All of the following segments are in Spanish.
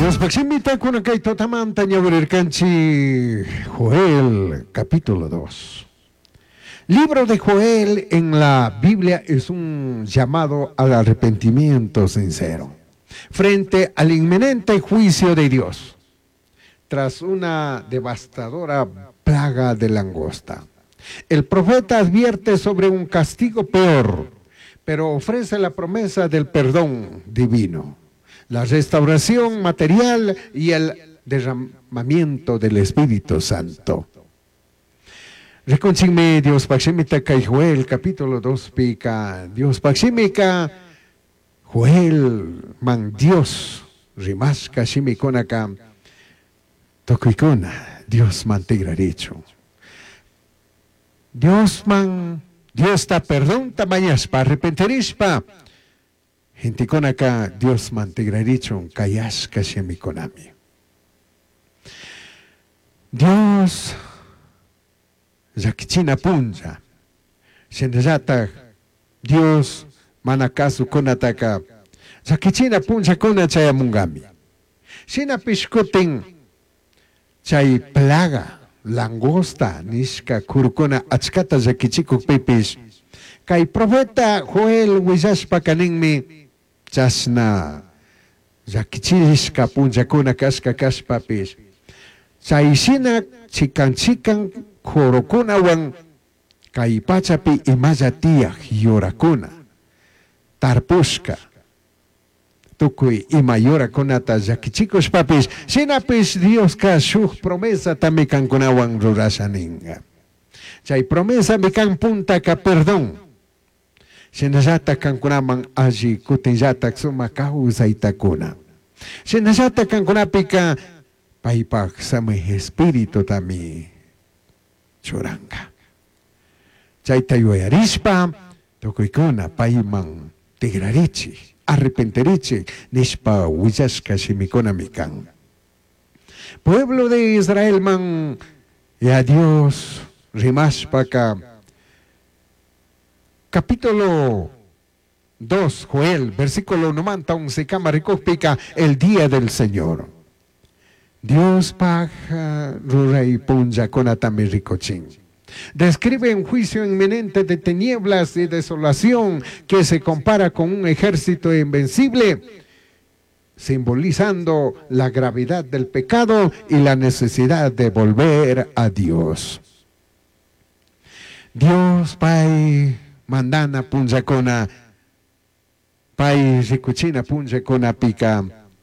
Dios Maximita con acá totamanta canchi Joel capítulo 2. Libro de Joel en la Biblia es un llamado al arrepentimiento sincero frente al inminente juicio de Dios tras una devastadora plaga de langosta. El profeta advierte sobre un castigo peor, pero ofrece la promesa del perdón divino, la restauración material y el derramamiento del Espíritu Santo. Reconchime Dios Paximita Joel capítulo 2 pica Dios Paximica Joel man Dios rimas Kashimikonaka Tokuikona Dios mantigraricho. Dios ta perdón tamañas para arrepentirishpa. Gente con acá, Dios mantigraricho, kayas kashemikonami. Dios, yakichina punja. Shendajata, Dios, manakasu konataka. Yakichina punja kona chayamungami. Shina pishkutin, chay plaga. Langosta, nishka kurukuna, achkata yakichikuk pipis. Kay profeta Joel wishashpa kaninmi, chasna, yakichishka punjakuna kashka kashpapis. Chaishina chikan korokuna wan, kay pachapi imaya yorakuna, tarpushka. Tukui y mayora konata yakichikos papis, sinapis Dios ka shuk promesa tamikan kunawan rurashaninga. Chay promesa mikan punta ka perdón. Sinajata kan kunaman aji kutinjata suma kausa itakuna. Sinajata kan kunapika paipak sami espíritu tami churanga. Chay tayoyarispa tukuikuna paimang tigrarichi. Arrepenteriche, nispa huichashka shimikonamikan. Pueblo de Israel man, y a Dios rimashpaka. Capítulo 2, Joel, versículo 11, camaricópica, el día del Señor. Dios paja ruray punja konatami ricochin. Describe un juicio inminente de tinieblas y desolación que se compara con un ejército invencible, simbolizando la gravedad del pecado y la necesidad de volver a Dios. Dios Pai mandana punjakona, Pai rikuchina punjakona pika,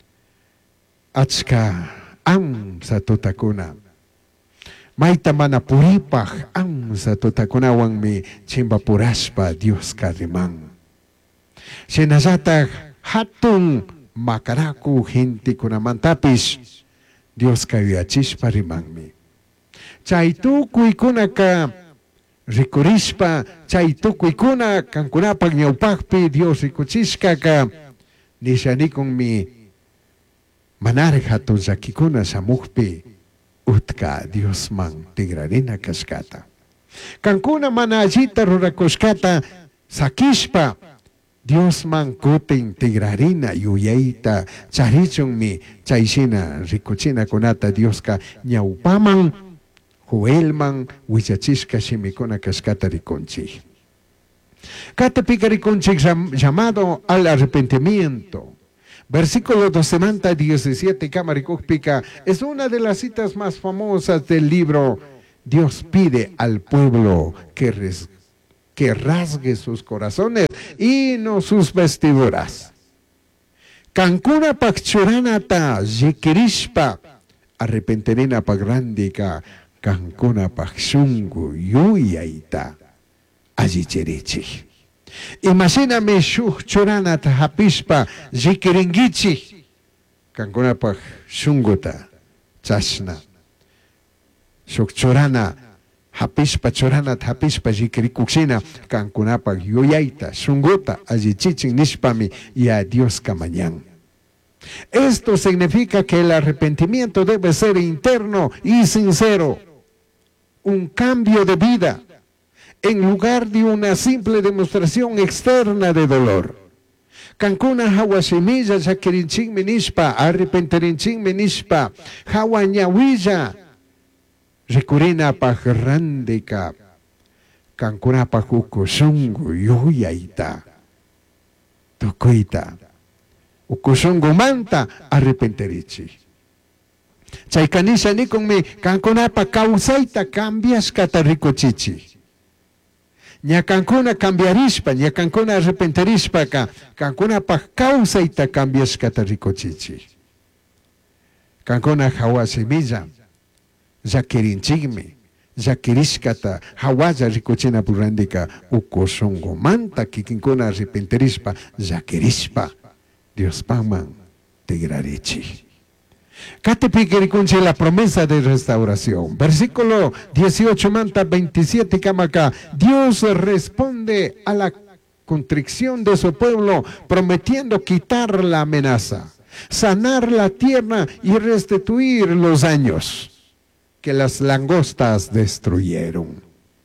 achka am satutakuna. Maita mana puripah ang sa tutakunawang mi chimbapuraspa Dios karimang. Sinasatag hatong makaraku hinti kunamantapis Dios kayachis parimang mi. Chaitu kuy kuna ka rikurispa, chaitu kuy kuna kang kunapag nyawpakpi Dios rikuchiska ka nisyanikong mi manarek hatong zakikuna sa mukpi. Utka Dios man tigrarina kaskata. Kankuna manajita rurakoskata sakishpa Dios man kuting tigrarina yuyaita charichung mi chaisina rikuchina konata Dios ka nyaupaman Joel wichachishka shimikona kaskata rikonchi. Kata pika rikonchi llamado al arrepentimiento. Versículo 17, Camaricópica, es una de las citas más famosas del libro. Dios pide al pueblo que rasgue sus corazones y no sus vestiduras. Kankuna pakchuranata yikirishpa, arrepenterina pagrandika, kankuna pakshungu yuyaita, ayicherichi. Imagíname shuk chorana hapispa jikiringichi kankunapaj shunguta chashna shuk chorana hapispa jikirikuksina kankunapaj yuyaita shunguta ajichichin nishpami y a Dios kamañan. Esto significa que el arrepentimiento debe ser interno y sincero, un cambio de vida en lugar de una simple demostración externa de dolor. Kankuna hawa semilla llakirinchikmi nishpa, arrepentirinchikmi nishpa, hawa ñawilla rikurinapaq randika, kankunapaq ukusungu yuyayta, tukuyta, ukusungumanta arrepentirichik. Chayka nishanikunmi kankunapaq kawsayta cambiashkata rikuchichik. Ña kankuna cambiarishpa, ña kankuna arrepentirishpaka, kankunapaq kawsayta cambiashkata rikuchichik. Kankuna hawa semilla llakirinchikmi, llakirishkata hawalla rikuchina purrandika ukusungumanta kikinkuna arrepentirishpa llakirishpa Diospakman tigrarichik. Katepikirikunchik la promesa de restauración. Versículo 18 manta 27 kamaka. Dios responde a la contrición de su pueblo prometiendo quitar la amenaza, sanar la tierra y restituir los daños que las langostas destruyeron.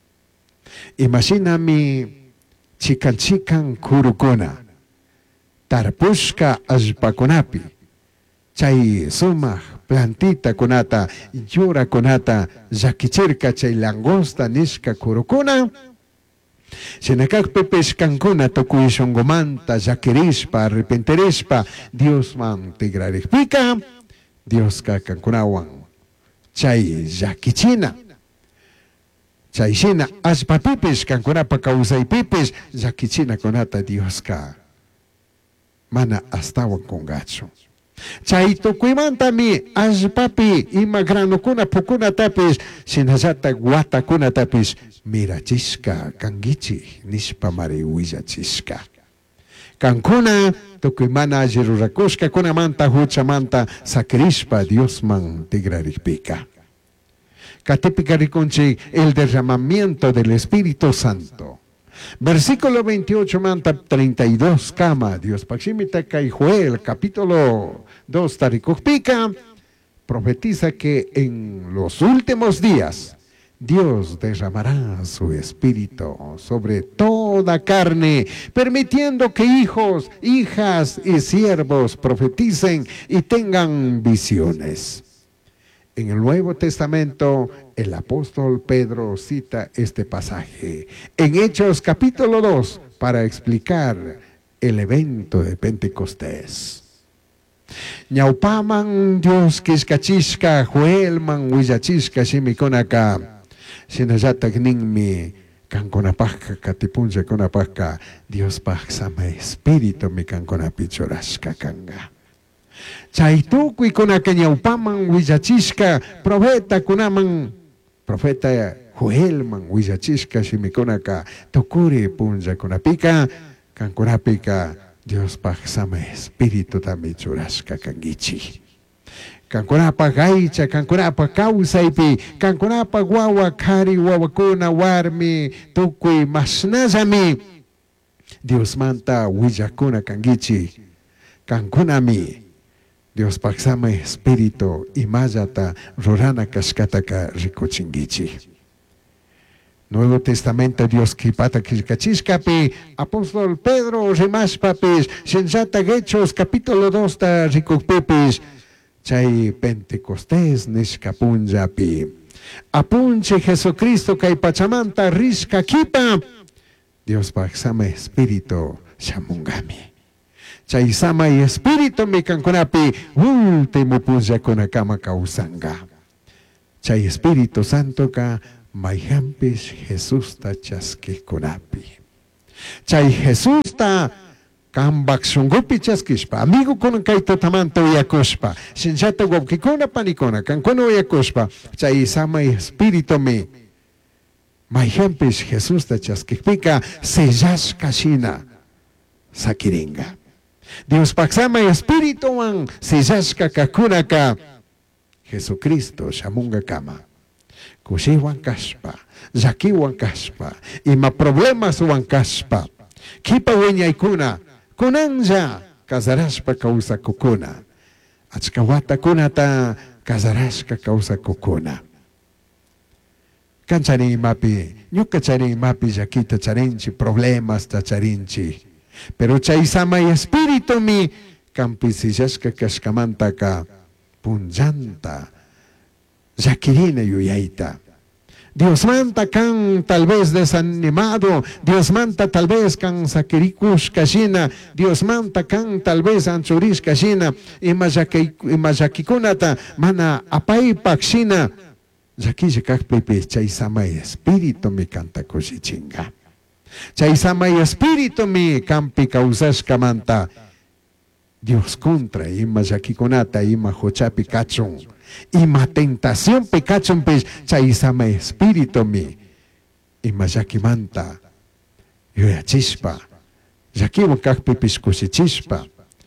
Imagina mi chikan kurukuna, tarpushka ashpakunapi, chay sumaq plantita kunata, yura kunata, llakichirka chay langosta nishka kurukuna, Shinakakpepes kankuna tukuyshungumanta, llakirishpa, arrepentirishpa, Diosman tigrarikpika, Dioska kankunawan chay llakichina. Chayshina ashpapipis kankunapa kawsaypipis llakichina kunata Dioska mana astawan kungachu. Chay tukuymantami ashpapi ima granukuna pukunatapis shinallatak watakunatapis mirachishka kangichi nishpa mari willachishka. Kankuna tukuymana allirurakushka kunamanta huchamanta sakrishpa Diosman tigrarikpika. Katipika rikunchik el derramamiento del Espíritu Santo. Versículo 28 manta 32 kama. Dios Pakshimita Joel capítulo 2 tarikukpika profetiza que en los últimos días Dios derramará su espíritu sobre toda carne, permitiendo que hijos, hijas y siervos profeticen y tengan visiones. En el Nuevo Testamento, el apóstol Pedro cita este pasaje en Hechos capítulo 2 para explicar el evento de Pentecostés. Ñaupaman Dios kishkachishka, Joelman willachishka shimikonaka, shinallatak ninmi kankunapajka katipuncha kunapajka, Dios paksama espíritu mi kankunapi churashka kanga. Chaytukuy kunaka ñawpaman willachishka profeta kunaman, profeta Joelman willachishka shimikunaka tukuri puncha kunapika, kankunapika Dios paksama espíritu tami churashka kangichi. Kankunapa gaycha, kankunapa kawsaypi, kankunapa wawa kari wawakuna warmi tukuy masnallami Dios manta willakuna kangichi. Kankunami Dios paksama espíritu imallata rurana kashkataka rikuchingichi. Nuevo Testamento Dios kipata kishkachishkapi apóstol Pedro rimashpapis shinllata Hechos capítulo 2 ta rikukpipis chay Pentecostés nishkapunllapi apunche Jesucristo kay pachamanta rishka kipa Dios paksama espíritu shamungami. Chay sama y espíritu mi kankunapi último punllakunakama kausanga. Chay Espíritu Santo ka mayhampis Jesús ta chaskikunapi. Chay Jesús ta kambak shungupi chaskishpa. Amigo kunan kay tatamanta uyakushpa. Shinchata wabkikuna panikuna kankuna uyakushpa. Chay sama y espíritu mi mayhampis Jesús ta chaskikpika sellashka shina sakiringa. Dios paksama espíritu wan sillashka kakunaka Jesucristo shamunga kama kushiwan kashpa llakiwan kashpa ima problemas wan kashpa kipa wiñaykuna kunanja kasarashpa kawsakukuna achka watakunata kasarashka kawsakukuna kancharin mapi ñuka charin mapi llakita charinchi problemas ta charinchi Pero chaysama y espíritu mi campisillas que cascamanta ka punjanta yakirina yuyaita. Dios manta can tal vez desanimado, Dios manta tal vez can sakirikus kashina, Dios manta can tal vez anchuris kashina, imayakikunata mana apay pakshina, yaki kakpepe chaysama espíritu mi canta kushichinga. Chaysama espíritu mi campi causashka manta, Dios contra imayakikunata imajochapi kachun. Ima tentación pecachon pech chaisama espíritu mi ima yakimanta yoyachispa yakiwan kakpi piskusichispa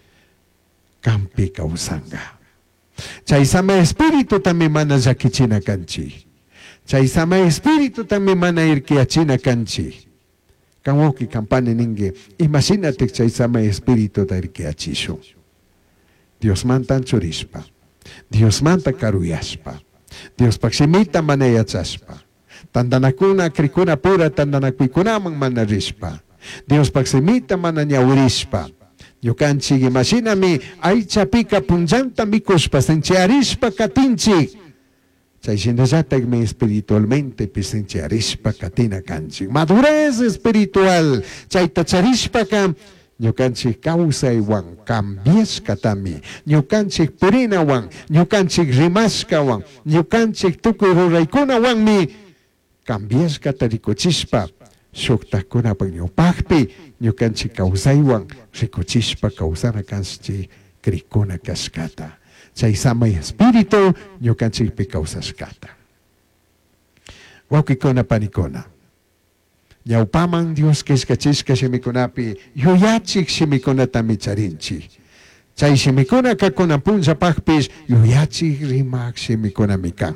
kampi kausanga chaisama espíritu también mana yakichina kanchi chaisama espíritu también mana irkiachina kanchi kanwoki kampane ninge imagínate chaisama espíritu ta irkiachisho Dios mantan churispa Dios manta karuyaspa. Dios paksimita manayachaspa. Tandanakuna krikuna pura tandanakuikunamang manarispa. Dios paksimita mananyaurispa. Yukanchik imaginami aychapika punjanta mikuspa senchiarispa katinchik. Chayshinallatakmi espiritualmente pisenchiarispa katina kanchik. Madurez espiritual chaytacharishpa ka ñukanchik kawsaywan cambiashkatami, ñukanchik purinawan, ñukanchik rimashkawan, ñukanchik tukuy ruraykunawanmi cambiashkata rikuchispa, shuktakunapak ñupaqpi, ñukanchik kawsaywan rikuchispa kawsana kanchik krikuna kashkata. Chay samay espíritu ñukanchikpi kawsashkata. Wawkikuna panikuna. Ñawpaman Dios kishkachishka shimikunapi yuyachik shimikunata micharinchi. Chay shimikuna kakuna punchapakpish yuyachik rimak shimikunami kan.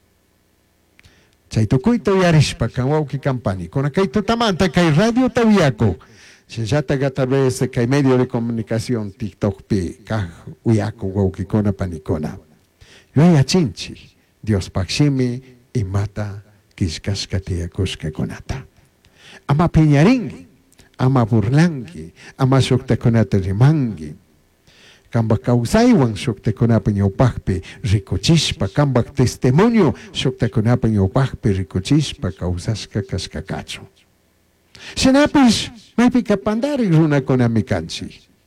Chay tukuyta uyarishpa kan wawki kampani. Kuna kay tutamanta kay radio tawiyako. Shinjataga tal vez kay medio de comunicación TikTok pi kah uyako wawki kuna panikuna. Yuyachinchi Dios pakshimi imata kishkashkatia kushkakunata. Ama piñaringi, ama burlangi, ama shuktakunata rimangi. Kambak kausaywan shuktakunapa ñawpaqpi rikuchishpa, kambak testimonio shuktakunapa ñawpaqpi rikuchishpa kausashka kashkakachu. Shinapish maypika pandari runakunami kanchi.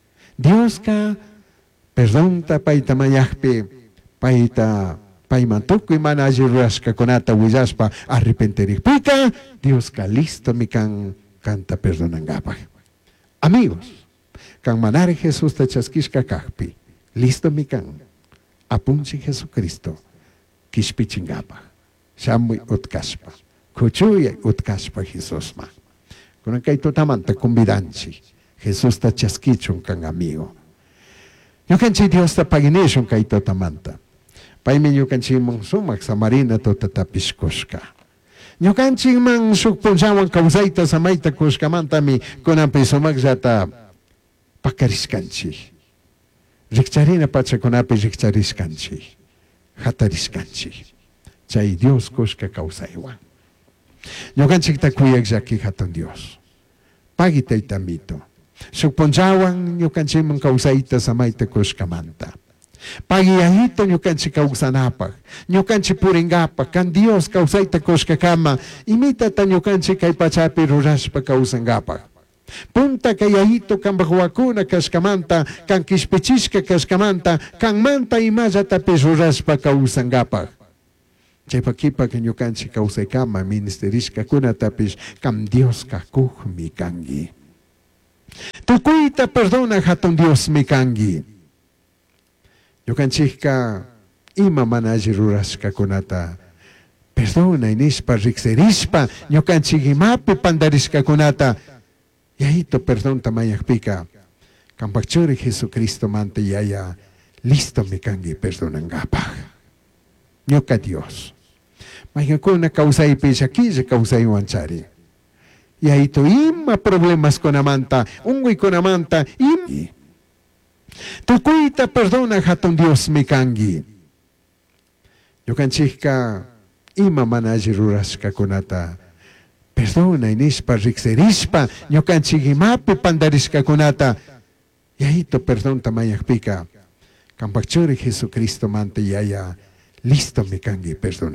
Dioska perdonta payta mayaqpi payta paymantukuy mana alli rurashkakunata willashpa arrepentirikpika Dioska listo mi kan canta perdonangapaj. Amigos, kan manari Jesús tachaskishka kajpi, listo mi kan apunchi Jesucristo kishpichingapaj. Shamuy utkashpa, kuchuya utkashpa Jesusma. Kunan kay tutamanta convidanchi Jesús tachaskichun kan amigo. Yukanchi Dios tapaginishun kay tutamanta. Paymi ñukanchik man sumak samarina tutatapish kushka. Ñukanchik man sukpunchawan kawsayta samayta kushkamantami kunanpi sumak llata pakarishkanchik. Rikcharina pachakunapi rikcharishkanchik. Hatarishkanchik. Chay Dios kushka kawsaywan. Ñukanchik takuyak llaki hatun Dios. Pagitayta mito. Sukpunchawan ñukanchik man kawsayta samayta kushkamanta. Pagiyahito ñukanchik kawsanapak, ñukanchik puringapak, kan Dios kawsayta kushkakama, imitata ñukanchik kay pachapi rurashpa kawsangapak. Punta kayahito kan bahuakuna kashkamanta, kan kishpichishka kashkamanta, kan manta imallatapi rurashpa kawsangapak. Chaypakipak ñukanchik kawsaykama ministerishkakunatapish kan Dios kakuqmi kangi. Tukuyta perdona hatun Dios mi kangi. Ñukanchikka ima mana alli rurashkakunata perdona inispa rikserishpa ñukanchik imapi pandarishkakunata yahito perdonta mayakpika kampakchuri Jesucristo manta yaya listo mi kangi perdonangapaj. Ñuka Dios maykakuna kawsaypi shakilla kawsaywanchari yahito ima problemas kunamanta unguikunamanta ima tukuyta perdona hatun Dios mi kangi. Ñukanchikka ima mana alli rurashkakunata perdona inispa, rixerispa, ñocanchigimapi pandariscakunata, yahito perdón tamayakpika, Campachuri Jesucristo mante yaya, listo me cangue perdona.